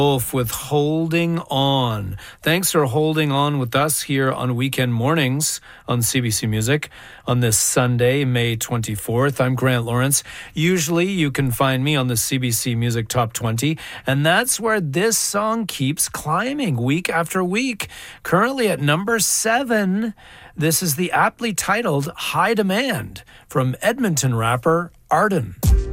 Wolf with Holding On. Thanks for holding on with us here on Weekend Mornings on CBC Music on this Sunday, May 24th. I'm Grant Lawrence. Usually you can find me on the CBC Music Top 20, and that's where this song keeps climbing week after week. Currently at number 7, this is the aptly titled High Demand from Edmonton rapper Arden.